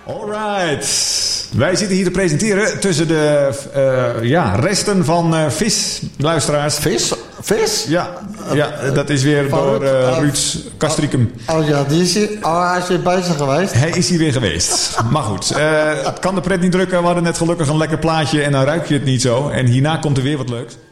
Alright. Wij zitten hier te presenteren tussen de resten van vis, luisteraars. Vis? Ja, dat is weer door Ruud Castricum. Hij is weer bezig geweest. Hij is hier weer geweest. Maar goed, het kan de pret niet drukken. We hadden net gelukkig een lekker plaatje en dan ruik je het niet zo. En hierna komt er weer wat leuks.